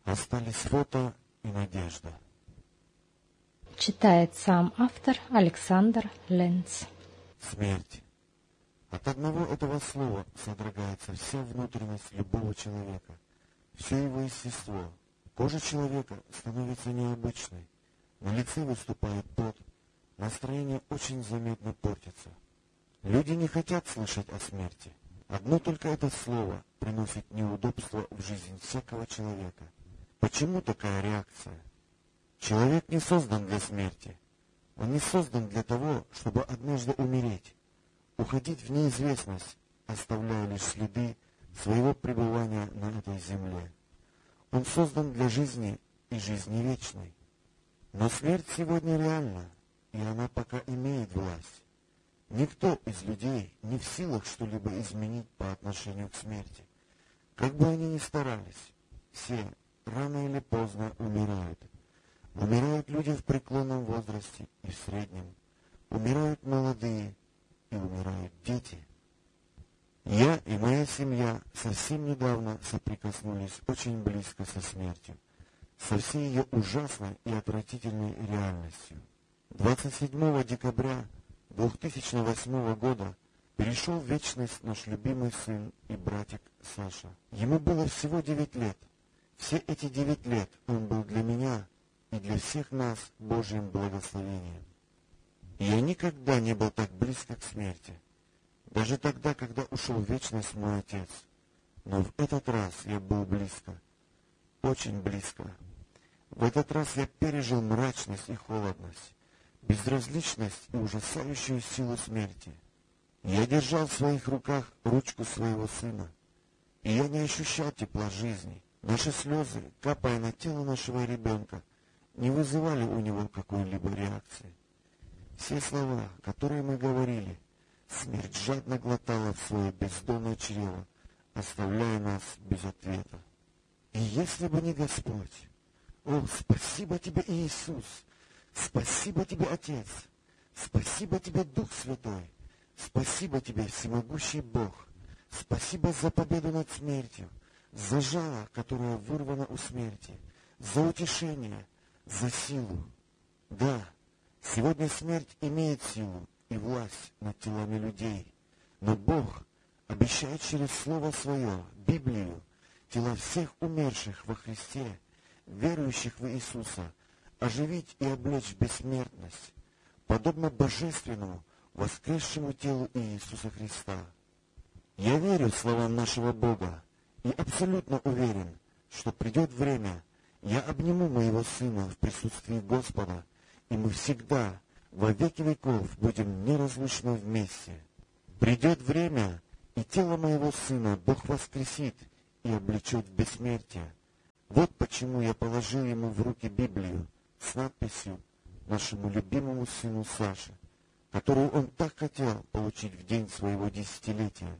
Остались фото и надежда. Читает сам автор Александр Ленц. Смерть. От одного этого слова содрогается вся внутренность любого человека, все его естество. Кожа человека становится необычной, на лице выступает пот, настроение очень заметно портится. Люди не хотят слышать о смерти. Одно только это слово приносит неудобства в жизнь всякого человека. Почему такая реакция? Человек не создан для смерти. Он не создан для того, чтобы однажды умереть, уходить в неизвестность, оставляя лишь следы своего пребывания на этой земле. Он создан для жизни и жизни вечной. Но смерть сегодня реальна, и она пока имеет власть. Никто из людей не в силах что-либо изменить по отношению к смерти. Как бы они ни старались, все рано или поздно умирают. Умирают люди в преклонном возрасте и в среднем. Умирают молодые и умирают дети. Я и моя семья совсем недавно соприкоснулись очень близко со смертью, со всей ее ужасной и отвратительной реальностью. 27 декабря 2008 года перешел в вечность наш любимый сын и братик Саша. Ему было всего 9 лет. Все эти 9 лет он был для меня и для всех нас Божьим благословением. Я никогда не был так близко к смерти, даже тогда, когда ушел в вечность мой отец. Но в этот раз я был близко, очень близко. В этот раз я пережил мрачность и холодность, безразличность и ужасающую силу смерти. Я держал в своих руках ручку своего сына, и я не ощущал тепла жизни. Наши слезы, капая на тело нашего ребенка, не вызывали у него какой-либо реакции. Все слова, которые мы говорили, смерть жадно глотала в свое бездонное чрево, оставляя нас без ответа. И если бы не Господь, о, спасибо тебе, Иисус, спасибо тебе, Отец, спасибо тебе, Дух Святой, спасибо тебе, всемогущий Бог, спасибо за победу над смертью, за жало, которое вырвано у смерти, за утешение, за силу. Да, сегодня смерть имеет силу и власть над телами людей, но Бог обещает через Слово Свое, Библию, тела всех умерших во Христе, верующих в Иисуса, оживить и облечь в бессмертность, подобно божественному, воскресшему телу Иисуса Христа. Я верю словам нашего Бога и абсолютно уверен, что придет время, я обниму моего сына в присутствии Господа, и мы всегда, во веки веков, будем неразлучно вместе. Придет время, и тело моего сына Бог воскресит и облечет в бессмертие. Вот почему я положил ему в руки Библию с надписью нашему любимому сыну Саше, которую он так хотел получить в день своего 10-летия.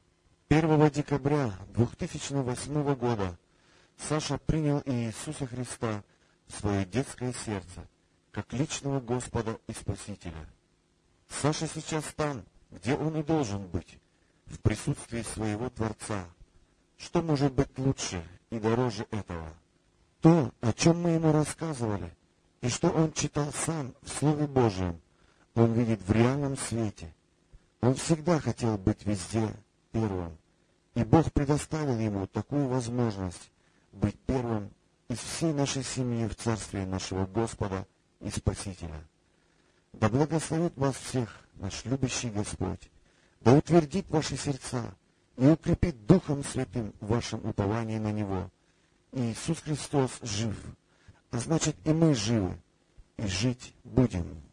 1 декабря 2008 года Саша принял Иисуса Христа в свое детское сердце, как личного Господа и Спасителя. Саша сейчас там, где он и должен быть, в присутствии своего Творца. Что может быть лучше и дороже этого? То, о чем мы ему рассказывали, и что он читал сам в Слове Божьем, он видит в реальном свете. Он всегда хотел быть везде первым, и Бог предоставил ему такую возможность быть первым из всей нашей семьи в царстве нашего Господа и Спасителя. Да благословит вас всех наш любящий Господь, да утвердит ваши сердца и укрепит Духом Святым в вашем уповании на Него. Иисус Христос жив, а значит и мы живы, и жить будем.